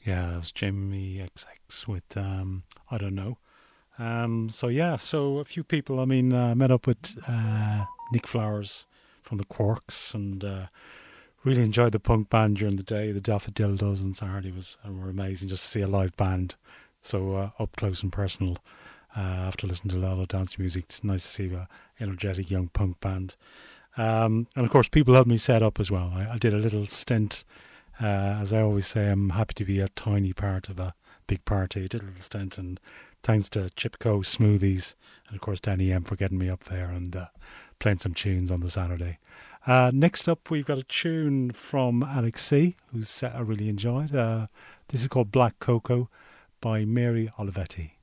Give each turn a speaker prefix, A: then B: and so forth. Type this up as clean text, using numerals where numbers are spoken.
A: Yeah, it was Jamie XX with I don't know. So a few people. I mean, met up with Nick Flowers from the Quarks, and really enjoyed the punk band during the day. The Daffodildos on Saturday were amazing just to see a live band, so up close and personal. After listening to a lot of dance music, it's nice to see a energetic young punk band. And of course, people helped me set up as well. I did a little stint. As I always say, I'm happy to be a tiny part of a big party. I did a little stint, and thanks to Chipco Smoothies and of course Danny M for getting me up there and playing some tunes on the Saturday. Next up, we've got a tune from Alex C, whose set I really enjoyed. This is called Black Cocoa by Mary Olivetti.